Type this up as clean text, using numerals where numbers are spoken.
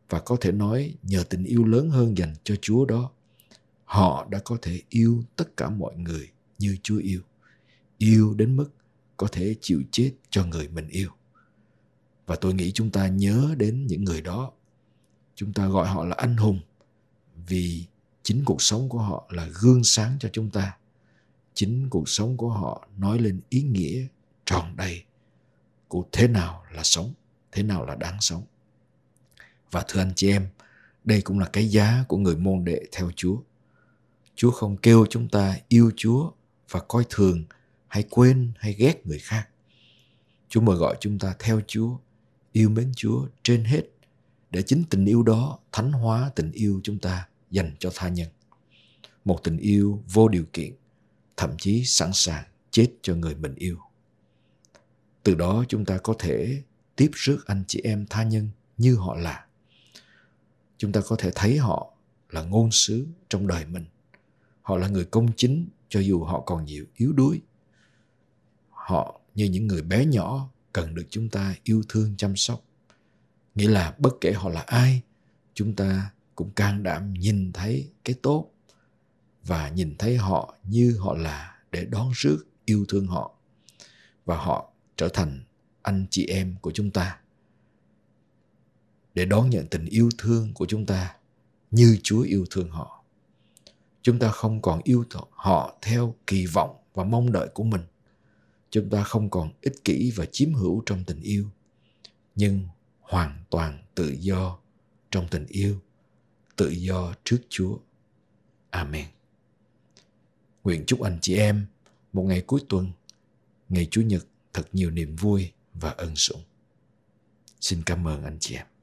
Và có thể nói nhờ tình yêu lớn hơn dành cho Chúa đó, họ đã có thể yêu tất cả mọi người như Chúa yêu. Yêu đến mức có thể chịu chết cho người mình yêu. Và tôi nghĩ chúng ta nhớ đến những người đó. Chúng ta gọi họ là anh hùng vì chính cuộc sống của họ là gương sáng cho chúng ta. Chính cuộc sống của họ nói lên ý nghĩa tròn đầy của thế nào là sống, thế nào là đáng sống. Và thưa anh chị em, đây cũng là cái giá của người môn đệ theo Chúa. Chúa không kêu chúng ta yêu Chúa và coi thường hay quên hay ghét người khác. Chúa mời gọi chúng ta theo Chúa, yêu mến Chúa trên hết, để chính tình yêu đó thánh hóa tình yêu chúng ta dành cho tha nhân. Một tình yêu vô điều kiện, thậm chí sẵn sàng chết cho người mình yêu. Từ đó chúng ta có thể tiếp rước anh chị em tha nhân như họ là. Chúng ta có thể thấy họ là ngôn sứ trong đời mình. Họ là người công chính cho dù họ còn nhiều yếu đuối. Họ như những người bé nhỏ cần được chúng ta yêu thương chăm sóc. Nghĩa là bất kể họ là ai, chúng ta cũng can đảm nhìn thấy cái tốt và nhìn thấy họ như họ là để đón rước yêu thương họ. Và họ trở thành anh chị em của chúng ta để đón nhận tình yêu thương của chúng ta như Chúa yêu thương họ. Chúng ta không còn yêu họ theo kỳ vọng và mong đợi của mình. Chúng ta không còn ích kỷ và chiếm hữu trong tình yêu, nhưng hoàn toàn tự do trong tình yêu, tự do trước Chúa. Amen. Nguyện chúc anh chị em một ngày cuối tuần, ngày Chủ nhật thật nhiều niềm vui và ân sủng. Xin cảm ơn anh chị em.